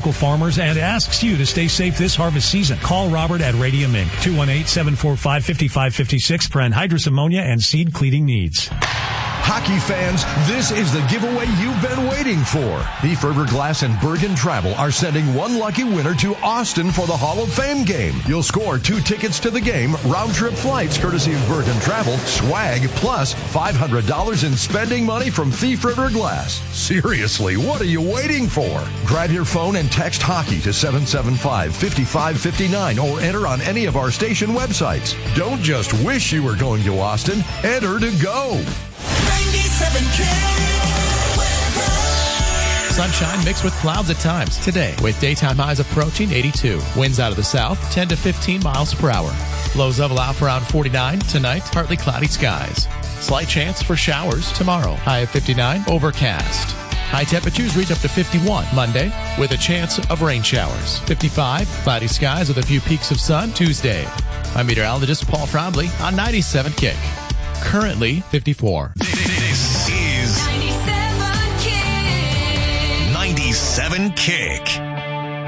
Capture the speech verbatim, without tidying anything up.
local farmers and asks you to stay safe this harvest season. Call Robert at Radium Incorporated, two one eight, seven four five, five five five six for anhydrous ammonia and seed cleating needs. Hockey fans, this is the giveaway you've been waiting for. Thief River Glass and Bergen Travel are sending one lucky winner to Austin for the Hall of Fame game. You'll score two tickets to the game, round-trip flights courtesy of Bergen Travel, swag, plus five hundred dollars in spending money from Thief River Glass. Seriously, what are you waiting for? Grab your phone and text hockey to seven seven five, five five five nine or enter on any of our station websites. Don't just wish you were going to Austin. Enter to go. Sunshine mixed with clouds at times today, with daytime highs approaching eighty-two. Winds out of the south, ten to fifteen miles per hour. Lows level out for around forty-nine. Tonight, partly cloudy skies. Slight chance for showers tomorrow. High of fifty-nine, overcast. High temperatures reach up to fifty-one Monday, with a chance of rain showers. fifty-five, cloudy skies with a few peaks of sun Tuesday. I'm meteorologist Paul Frobley on ninety-seven Kick. Currently fifty-four. This is ninety-seven Kick.